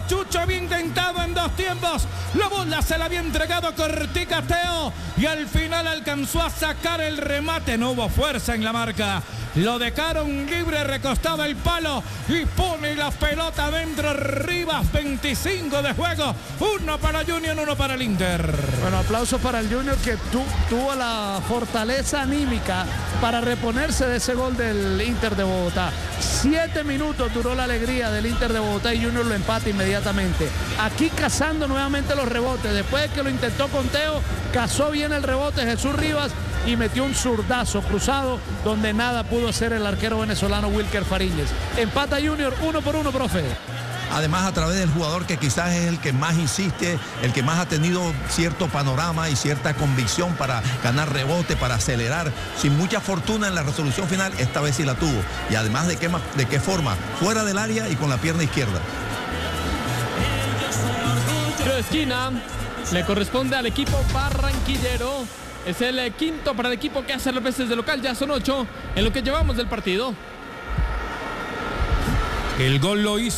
Chucho había intentado en 2 tiempos. La bola se la había entregado Cortica Teo y al final alcanzó a sacar el remate. No hubo fuerza en la marca. Lo dejaron libre, recostaba el palo y pone la pelota dentro. Rivas, 25 de juego. 1 para Junior, 1 para el Inter. Bueno, aplausos para el Junior que tuvo la fortaleza anímica para reponerse de ese gol del Inter de Bogotá. 7 minutos duró la alegría del Inter de Bogotá y Junior lo empata inmediatamente. Aquí cazando nuevamente los rebotes. Después de que lo intentó con Teo, cazó bien el rebote Jesús Rivas y metió un zurdazo cruzado donde nada pudo hacer el arquero venezolano Wilker Fariñez. Empata Junior 1-1, profe. Además, a través del jugador que quizás es el que más insiste, el que más ha tenido cierto panorama y cierta convicción para ganar rebote, para acelerar, sin mucha fortuna en la resolución final, esta vez sí la tuvo. Y además, ¿de qué forma? Fuera del área y con la pierna izquierda. Tiro de esquina le corresponde al equipo barranquillero. Es el quinto para el equipo que hace las veces de local. Ya son 8 en lo que llevamos del partido. El gol lo hizo